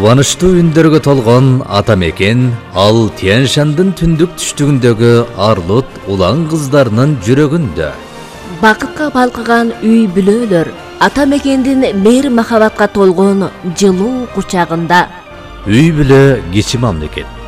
Кубанычтуу үндөргө толгон ата мекен ал Тянь-Шандын түндүк түштүгүндөгү Арлут улан кыздарынын жүрөгүндө. Бакытка балкыган үй бүлөлөр ата мекендин мейир махабатка толгон жылуу кучагында. Үй бүлө кичи мамлекет.